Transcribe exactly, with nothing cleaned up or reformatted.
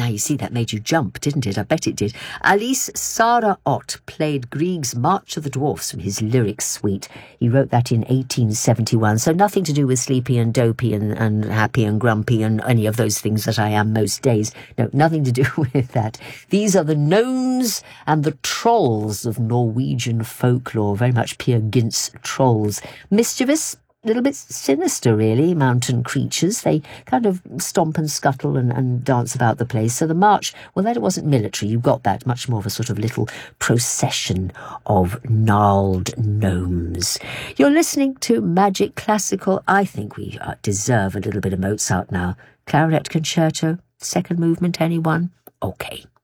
you see, that made you jump, didn't it? I bet it did. Alice Sarah Ott played Grieg's March of the Dwarfs from his lyric suite. He wrote that in eighteen seventy-one, so nothing to do with sleepy and dopey and, and happy and grumpy and any of those things that I am most days. No, nothing to do with that. These are the gnomes and the trolls of Norwegian folklore, very much Peer Gynt's trolls. Mischievous, a little bit sinister, really, mountain creatures. They kind of stomp and scuttle and, and dance about the place. So the march, well, that wasn't military. You got that, much more of a sort of little procession of gnarled gnomes. You're listening to Magic Classical. I think we uh, deserve a little bit of Mozart now. Clarinet Concerto, second movement, anyone? Okay.